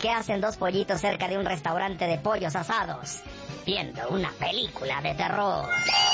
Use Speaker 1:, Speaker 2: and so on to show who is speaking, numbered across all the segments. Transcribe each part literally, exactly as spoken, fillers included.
Speaker 1: ¿qué hacen dos pollitos cerca de un restaurante de pollos asados? Viendo una película de terror.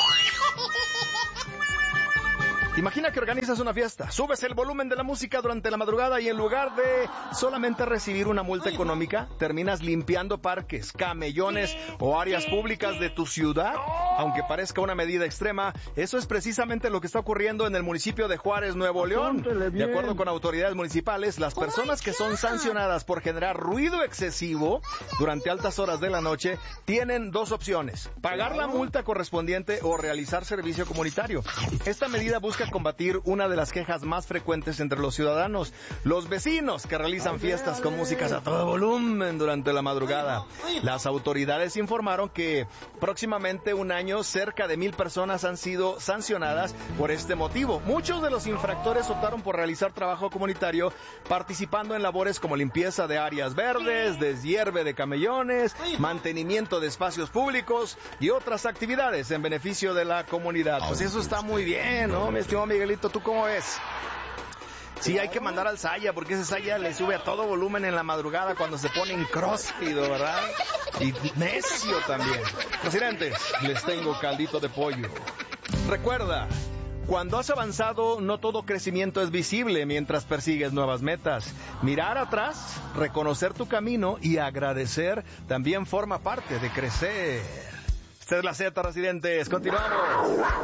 Speaker 2: Imagina que organizas una fiesta, subes el volumen de la música durante la madrugada y en lugar de solamente recibir una multa económica, terminas limpiando parques, camellones o áreas públicas de tu ciudad. Aunque parezca una medida extrema, eso es precisamente lo que está ocurriendo en el municipio de Juárez, Nuevo León. De acuerdo con autoridades municipales, las personas que son sancionadas por generar ruido excesivo durante altas horas de la noche tienen dos opciones: pagar la multa correspondiente o realizar servicio comunitario. Esta medida busca combatir una de las quejas más frecuentes entre los ciudadanos, los vecinos que realizan fiestas con músicas a todo volumen durante la madrugada. Las autoridades informaron que próximamente un año cerca de mil personas han sido sancionadas por este motivo. Muchos de los infractores optaron por realizar trabajo comunitario, participando en labores como limpieza de áreas verdes, deshierve de camellones, mantenimiento de espacios públicos y otras actividades en beneficio de la comunidad. Pues eso está muy bien, ¿no, mi estimado Miguelito? ¿Tú cómo ves? Sí, hay que mandar al Saya, porque ese Saya le sube a todo volumen en la madrugada cuando se pone incróspido, ¿verdad? Y necio también. Presidentes, les tengo caldito de pollo. Recuerda, cuando has avanzado, no todo crecimiento es visible mientras persigues nuevas metas. Mirar atrás, reconocer tu camino y agradecer también forma parte de crecer. Esta es la Z, residentes. Continuamos.